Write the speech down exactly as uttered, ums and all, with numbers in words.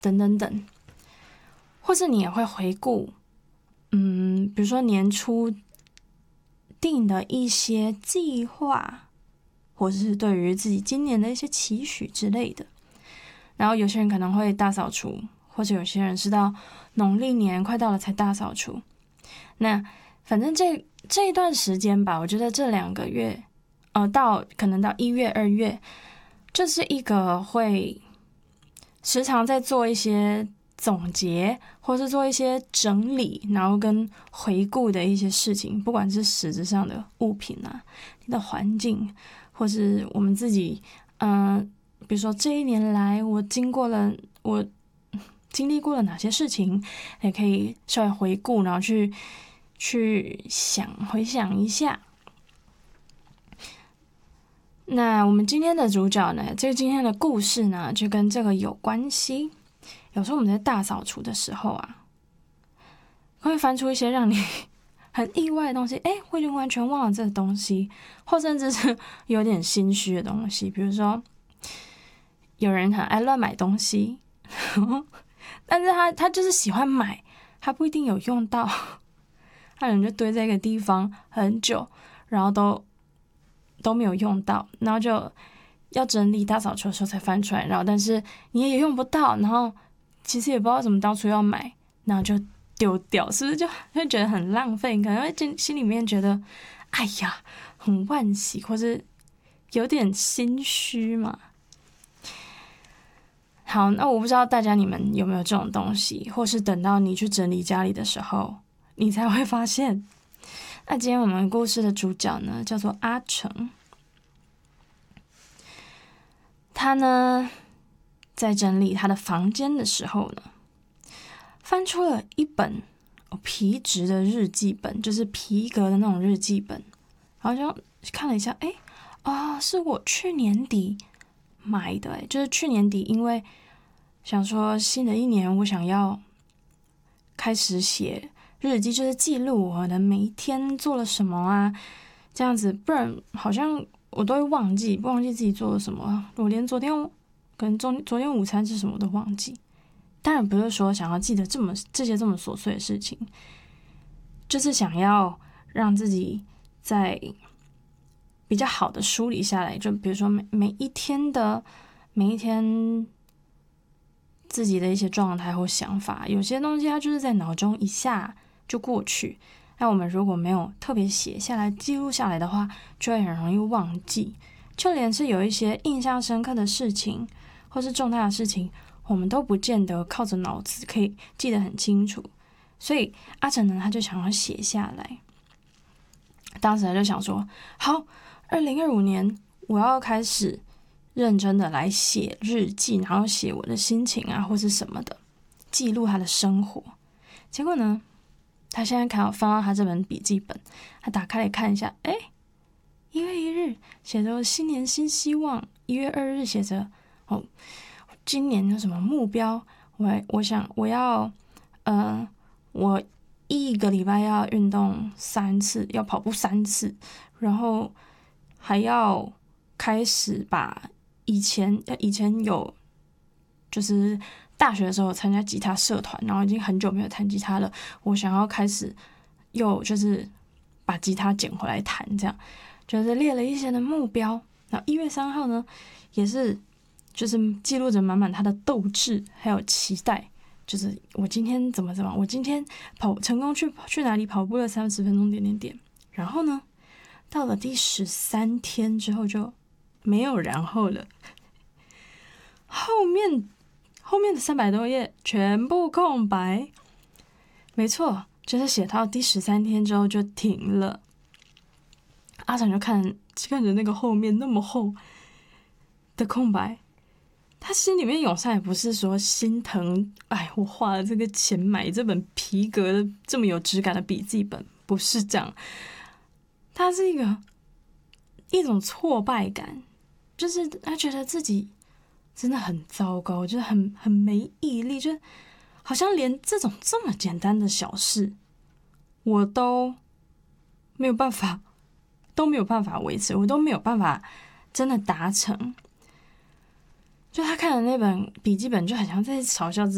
等等等，或是你也会回顾，嗯，比如说年初定的一些计划，或是对于自己今年的一些期许之类的。然后有些人可能会大扫除，或者有些人是到农历年快到了才大扫除。那反正这这一段时间吧，我觉得这两个月，呃，到可能到一月、二月，这是一个会时常在做一些总结，或是做一些整理，然后跟回顾的一些事情，不管是实质上的物品啊，你的环境，或是我们自己，嗯、呃，比如说这一年来我经过了我经历过了哪些事情，也可以稍微回顾，然后去去想回想一下。那我们今天的主角呢，这个今天的故事呢，就跟这个有关系。有时候我们在大扫除的时候啊，会翻出一些让你很意外的东西，诶，我已经完全忘了这个东西，或甚至是有点心虚的东西。比如说，有人很爱乱买东西，但是他他就是喜欢买，他不一定有用到，他可能就堆在一个地方很久，然后都都没有用到，然后就要整理大扫除的时候才翻出来，然后但是你也用不到，然后其实也不知道怎么当初要买，然后就丢掉，是不是就会觉得很浪费？你可能会心里面觉得，哎呀，很惋惜，或是有点心虚嘛。好，那我不知道大家你们有没有这种东西，或是等到你去整理家里的时候，你才会发现。那今天我们故事的主角呢，叫做阿成。他呢，在整理他的房间的时候呢，翻出了一本皮质的日记本，就是皮革的那种日记本，然后就看了一下，哎，啊、哦，是我去年底买的，哎，就是去年底，因为想说新的一年我想要开始写日记，就是记录我的每一天做了什么啊，这样子，不然好像我都会忘记，忘记自己做了什么，我连昨天可能昨昨天午餐是什么都忘记。当然不是说想要记得这么这些这么琐碎的事情，就是想要让自己在比较好的梳理下来，就比如说每每一天的每一天自己的一些状态或想法，有些东西它就是在脑中一下就过去，那我们如果没有特别写下来记录下来的话，就会很容易忘记。就连是有一些印象深刻的事情或是重大的事情，我们都不见得靠着脑子可以记得很清楚。所以阿成呢，他就想要写下来。当时他就想说，好，二零二五年我要开始认真的来写日记，然后写我的心情啊或是什么的，记录他的生活。结果呢，他现在看到翻到他这本笔记本，他打开来看一下，哎，一月一日写着新年新希望，一月二日写着哦，今年有什么目标？我我想我要，呃，我一个礼拜要运动三次，要跑步三次，然后还要开始把以前以前有就是大学的时候参加吉他社团，然后已经很久没有弹吉他了，我想要开始又就是把吉他捡回来弹，这样就是列了一些的目标。然后一月三号呢，也是就是记录着满满他的斗志还有期待，就是我今天怎么怎么，我今天跑成功去去哪里跑步了三十分钟点点点。然后呢，到了第十三天之后就没有然后了，后面后面的三百多页全部空白。没错，就是写到第十三天之后就停了。阿成就看看着那个后面那么厚的空白，他心里面涌上也不是说心疼，哎，我花了这个钱买这本皮革的这么有质感的笔记本，不是这样。他是一个一种挫败感，就是他觉得自己真的很糟糕，就是很很没毅力，就好像连这种这么简单的小事，我都没有办法，都没有办法维持，我都没有办法真的达成。就他看的那本笔记本，就很像在嘲笑自